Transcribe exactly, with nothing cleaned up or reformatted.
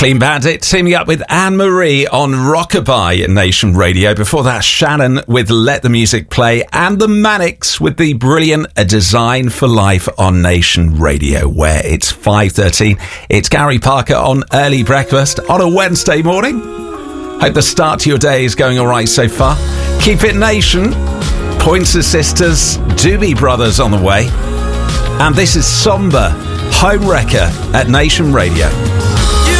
Clean Bandit teaming up with Anne-Marie on Rockabye at Nation Radio. Before that, Shannon with Let the Music Play, and the Manics with the brilliant A Design for Life on Nation Radio, where it's five thirteen. It's Gary Parker on Early Breakfast on a Wednesday morning. Hope the start to your day is going all right so far. Keep it Nation. Pointer Sisters, Doobie Brothers on the way. And this is Somber, Home Wrecker at Nation Radio.